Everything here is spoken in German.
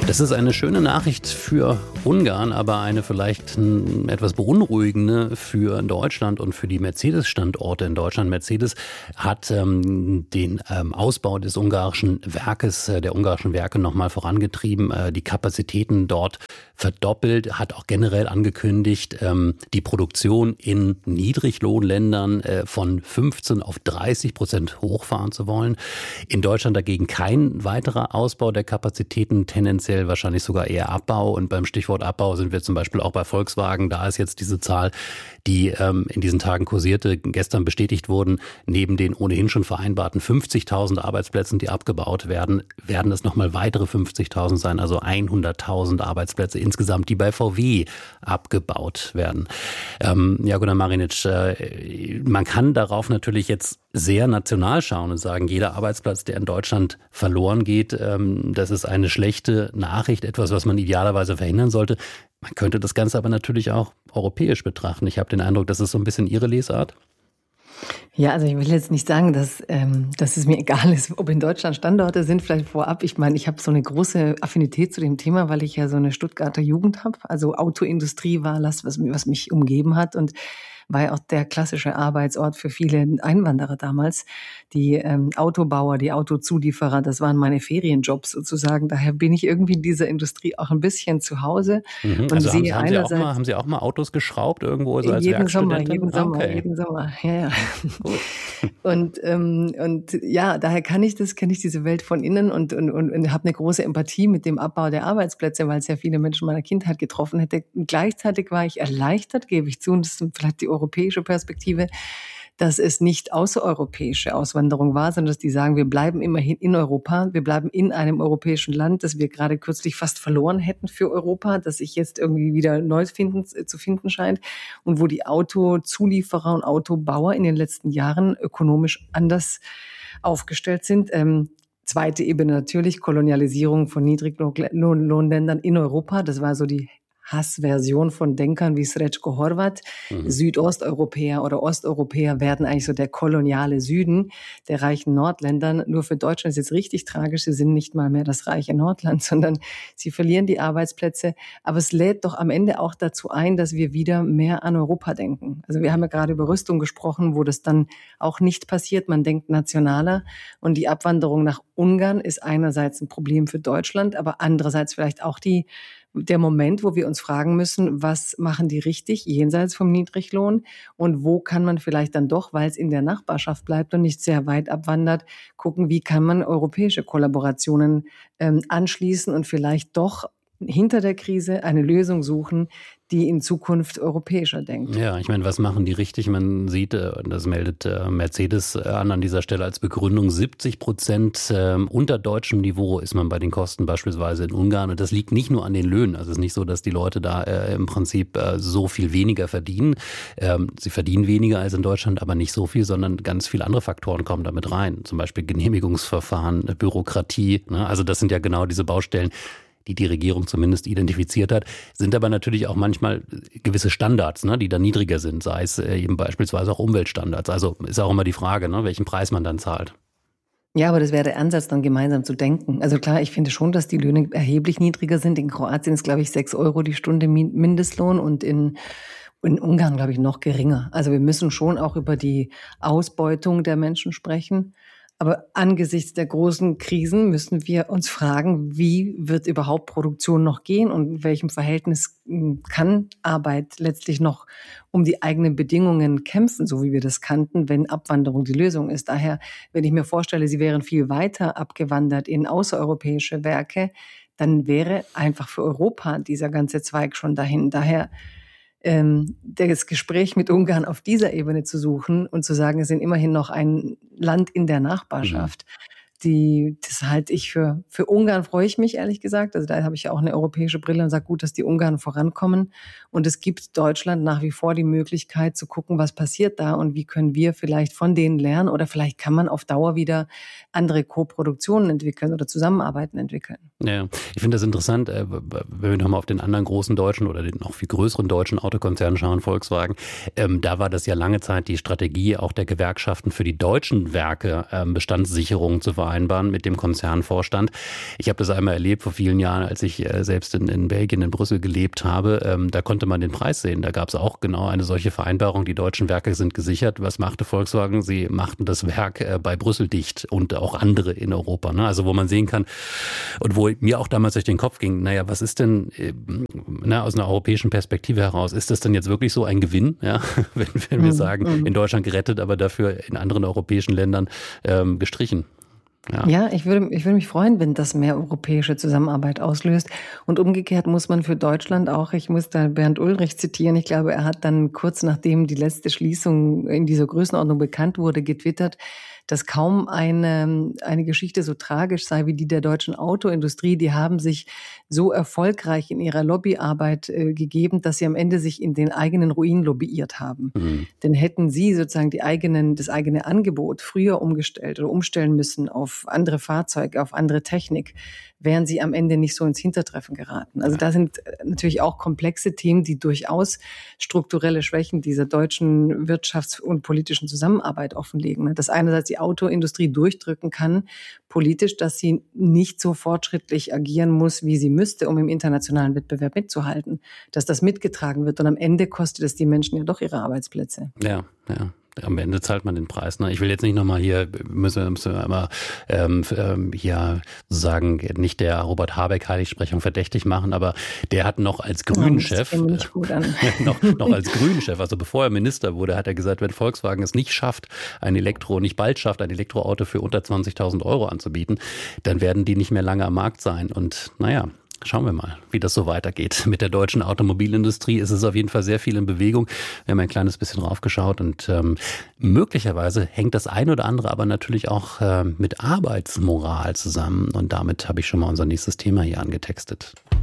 Das ist eine schöne Nachricht für Ungarn, aber eine vielleicht etwas beunruhigende für Deutschland und für die Mercedes-Standorte in Deutschland. Mercedes hat den Ausbau des ungarischen Werkes, der ungarischen Werke nochmal vorangetrieben, die Kapazitäten dort verdoppelt, hat auch generell angekündigt, die Produktion in Niedriglohnländern von 15 auf 30% hochfahren zu wollen. In Deutschland dagegen kein weiterer Ausbau der Kapazitäten, tendenziell wahrscheinlich sogar eher Abbau. Und beim Stichwort Abbau sind wir zum Beispiel auch bei Volkswagen. Da ist jetzt diese Zahl, die in diesen Tagen kursierte, gestern bestätigt wurden. Neben den ohnehin schon vereinbarten 50.000 Arbeitsplätzen, die abgebaut werden, werden es nochmal weitere 50.000 sein, also 100.000 Arbeitsplätze insgesamt, die bei VW abgebaut werden. Ja, Gunnar Marinic, man kann darauf natürlich jetzt sehr national schauen und sagen, jeder Arbeitsplatz, der in Deutschland verloren geht, das ist eine schlechte Nachricht, etwas, was man idealerweise verhindern sollte. Man könnte das Ganze aber natürlich auch europäisch betrachten. Ich habe den Eindruck, das ist so ein bisschen Ihre Lesart. Ja, also ich will jetzt nicht sagen, dass es mir egal ist, ob in Deutschland Standorte sind, vielleicht vorab. Ich meine, ich habe so eine große Affinität zu dem Thema, weil ich ja so eine Stuttgarter Jugend habe. Also Autoindustrie war das, was mich umgeben hat und war ja auch der klassische Arbeitsort für viele Einwanderer damals. Die Autobauer, die Autozulieferer, das waren meine Ferienjobs sozusagen. Daher bin ich irgendwie in dieser Industrie auch ein bisschen zu Hause. Und also haben Sie auch mal Autos geschraubt irgendwo so als Werkstudentin? Jeden Sommer. Ja. Gut. Und ja, daher kenne ich diese Welt von innen und habe eine große Empathie mit dem Abbau der Arbeitsplätze, weil es ja viele Menschen meiner Kindheit getroffen hätte. Und gleichzeitig war ich erleichtert, gebe ich zu, und das ist vielleicht die europäische Perspektive, dass es nicht außereuropäische Auswanderung war, sondern dass die sagen, wir bleiben immerhin in Europa, wir bleiben in einem europäischen Land, das wir gerade kürzlich fast verloren hätten für Europa, das sich jetzt irgendwie wieder neu zu finden scheint und wo die Autozulieferer und Autobauer in den letzten Jahren ökonomisch anders aufgestellt sind. Zweite Ebene natürlich, Kolonialisierung von Niedriglohnländern in Europa, das war so die Hassversion von Denkern wie Srećko Horvat. Südosteuropäer oder Osteuropäer werden eigentlich so der koloniale Süden der reichen Nordländern. Nur für Deutschland ist jetzt richtig tragisch, sie sind nicht mal mehr das reiche Nordland, sondern sie verlieren die Arbeitsplätze. Aber es lädt doch am Ende auch dazu ein, dass wir wieder mehr an Europa denken. Also wir haben ja gerade über Rüstung gesprochen, wo das dann auch nicht passiert. Man denkt nationaler und die Abwanderung nach Ungarn ist einerseits ein Problem für Deutschland, aber andererseits vielleicht auch der Moment, wo wir uns fragen müssen, was machen die richtig jenseits vom Niedriglohn und wo kann man vielleicht dann doch, weil es in der Nachbarschaft bleibt und nicht sehr weit abwandert, gucken, wie kann man europäische Kollaborationen anschließen und vielleicht doch hinter der Krise eine Lösung suchen, die in Zukunft europäischer denkt. Ja, ich meine, was machen die richtig? Man sieht, das meldet Mercedes an dieser Stelle als Begründung, 70% unter deutschem Niveau ist man bei den Kosten beispielsweise in Ungarn. Und das liegt nicht nur an den Löhnen. Also es ist nicht so, dass die Leute da im Prinzip so viel weniger verdienen. Sie verdienen weniger als in Deutschland, aber nicht so viel, sondern ganz viele andere Faktoren kommen damit rein. Zum Beispiel Genehmigungsverfahren, Bürokratie. Ne? Also das sind ja genau diese Baustellen, die Regierung zumindest identifiziert hat, sind aber natürlich auch manchmal gewisse Standards, ne, die dann niedriger sind, sei es eben beispielsweise auch Umweltstandards. Also ist auch immer die Frage, ne, welchen Preis man dann zahlt. Ja, aber das wäre der Ansatz, dann gemeinsam zu denken. Also klar, ich finde schon, dass die Löhne erheblich niedriger sind. In Kroatien ist, glaube ich, 6 Euro die Stunde Mindestlohn und in Ungarn, glaube ich, noch geringer. Also wir müssen schon auch über die Ausbeutung der Menschen sprechen. Aber angesichts der großen Krisen müssen wir uns fragen, wie wird überhaupt Produktion noch gehen und in welchem Verhältnis kann Arbeit letztlich noch um die eigenen Bedingungen kämpfen, so wie wir das kannten, wenn Abwanderung die Lösung ist. Daher, wenn ich mir vorstelle, sie wären viel weiter abgewandert in außereuropäische Werke, dann wäre einfach für Europa dieser ganze Zweig schon dahin. Daher das Gespräch mit Ungarn auf dieser Ebene zu suchen und zu sagen, es sind immerhin noch ein Land in der Nachbarschaft. Das halte ich für Ungarn, freue ich mich ehrlich gesagt. Also da habe ich ja auch eine europäische Brille und sage, gut, dass die Ungarn vorankommen. Und es gibt Deutschland nach wie vor die Möglichkeit zu gucken, was passiert da und wie können wir vielleicht von denen lernen oder vielleicht kann man auf Dauer wieder andere Koproduktionen entwickeln oder Zusammenarbeiten entwickeln. Ja, ich finde das interessant, wenn wir nochmal auf den anderen großen deutschen oder den noch viel größeren deutschen Autokonzern schauen, Volkswagen. Da war das ja lange Zeit die Strategie auch der Gewerkschaften für die deutschen Werke, Bestandssicherung zu wahren. vereinbaren mit dem Konzernvorstand. Ich habe das einmal erlebt vor vielen Jahren, als ich selbst in Belgien, in Brüssel gelebt habe. Da konnte man den Preis sehen. Da gab es auch genau eine solche Vereinbarung. Die deutschen Werke sind gesichert. Was machte Volkswagen? Sie machten das Werk bei Brüssel dicht und auch andere in Europa. Ne? Also wo man sehen kann und wo mir auch damals durch den Kopf ging, naja, was ist denn aus einer europäischen Perspektive heraus, ist das denn jetzt wirklich so ein Gewinn? Ja? Wenn wir sagen, in Deutschland gerettet, aber dafür in anderen europäischen Ländern gestrichen. Ja, ich würde mich freuen, wenn das mehr europäische Zusammenarbeit auslöst. Und umgekehrt muss man für Deutschland auch, ich muss da Bernd Ulrich zitieren, ich glaube, er hat dann kurz nachdem die letzte Schließung in dieser Größenordnung bekannt wurde, getwittert, dass kaum eine Geschichte so tragisch sei wie die der deutschen Autoindustrie. Die haben sich so erfolgreich in ihrer Lobbyarbeit gegeben, dass sie am Ende sich in den eigenen Ruin lobbyiert haben. Mhm. Denn hätten sie sozusagen das eigene Angebot früher umgestellt oder umstellen müssen auf andere Fahrzeuge, auf andere Technik, wären sie am Ende nicht so ins Hintertreffen geraten. Also da sind natürlich auch komplexe Themen, die durchaus strukturelle Schwächen dieser deutschen wirtschafts- und politischen Zusammenarbeit offenlegen. Dass einerseits die Autoindustrie durchdrücken kann, politisch, dass sie nicht so fortschrittlich agieren muss, wie sie müsste, um im internationalen Wettbewerb mitzuhalten. Dass das mitgetragen wird und am Ende kostet es die Menschen ja doch ihre Arbeitsplätze. Ja. Am Ende zahlt man den Preis. Ne? Ich will jetzt nicht nochmal hier, müssen wir einmal hier sozusagen nicht der Robert Habeck Heiligsprechung verdächtig machen, aber der hat noch als Grünen-Chef, noch als Grünen-Chef, also bevor er Minister wurde, hat er gesagt, wenn Volkswagen es nicht bald schafft, ein Elektroauto für unter 20.000 Euro anzubieten, dann werden die nicht mehr lange am Markt sein. Und naja, schauen wir mal, wie das so weitergeht. Mit der deutschen Automobilindustrie ist es auf jeden Fall sehr viel in Bewegung. Wir haben ein kleines bisschen draufgeschaut und möglicherweise hängt das ein oder andere aber natürlich auch mit Arbeitsmoral zusammen. Und damit habe ich schon mal unser nächstes Thema hier angetextet.